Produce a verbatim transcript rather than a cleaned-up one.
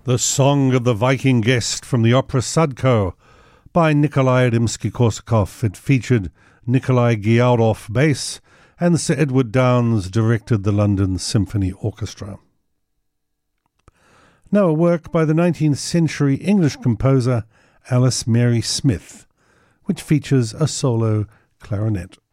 The Song of the Viking Guest from the opera Sadko by Nikolai Rimsky-Korsakov. It featured Nikolai Giaurov bass, and Sir Edward Downes directed the London Symphony Orchestra. Now a work by the nineteenth century English composer Alice Mary Smith, which features a solo clarinet.